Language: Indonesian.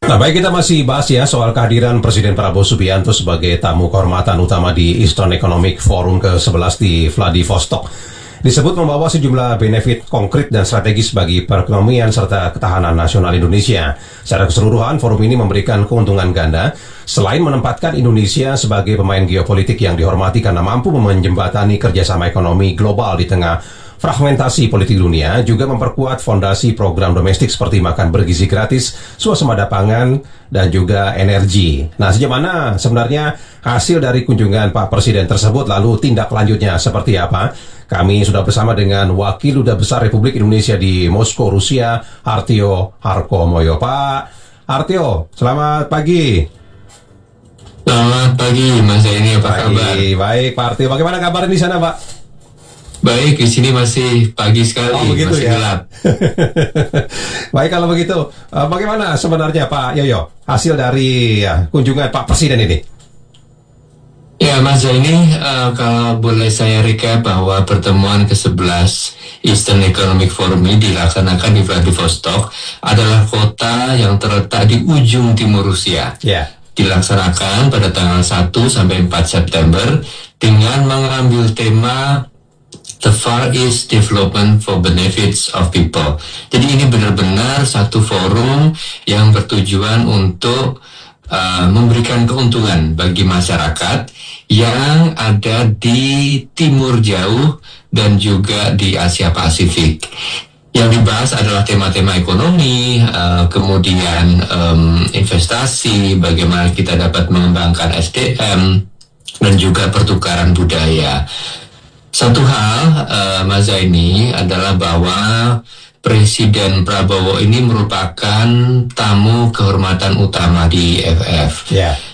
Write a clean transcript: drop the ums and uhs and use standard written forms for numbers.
Nah, baik, kita masih bahas ya soal kehadiran Presiden Prabowo Subianto sebagai tamu kehormatan utama di Eastern Economic Forum ke-11 di Vladivostok. Disebut membawa sejumlah benefit konkret dan strategis bagi perekonomian serta ketahanan nasional Indonesia. Secara keseluruhan, forum ini memberikan keuntungan ganda selain menempatkan Indonesia sebagai pemain geopolitik yang dihormati karena mampu menjembatani kerjasama ekonomi global di tengah fragmentasi politik dunia, juga memperkuat fondasi program domestik seperti makan bergizi gratis, swasembada pangan, dan juga energi. Nah, sejauh mana sebenarnya hasil dari kunjungan Pak Presiden tersebut, lalu tindak lanjutnya seperti apa? Kami sudah bersama dengan Wakil Duta Besar Republik Indonesia di Moskow, Rusia, Artio Harkomoyo. Pak Artio, selamat pagi. Selamat pagi, Mas Zaini, apa kabar? Baik, Pak Artio. Bagaimana kabar di sana, Pak? Baik, di sini masih pagi sekali, masih ya? gelap. Baik, kalau begitu, bagaimana sebenarnya Pak Yoyo hasil dari kunjungan Pak Presiden ini? Ya, Mas Zaini, kalau boleh saya recap bahwa pertemuan ke-11 Eastern Economic Forum ini dilaksanakan di Vladivostok, adalah kota yang terletak di ujung timur Rusia. Ya. Dilaksanakan pada tanggal 1 sampai 4 September dengan mengambil tema The Far East Development for Benefits of People. Jadi ini benar-benar satu forum yang bertujuan untuk memberikan keuntungan bagi masyarakat yang ada di timur jauh dan juga di Asia Pasifik. Yang dibahas adalah tema-tema ekonomi, kemudian investasi, bagaimana kita dapat mengembangkan SDM, dan juga pertukaran budaya. Satu hal, Mas Zaini, adalah bahwa Presiden Prabowo ini merupakan tamu kehormatan utama di FF. Yeah.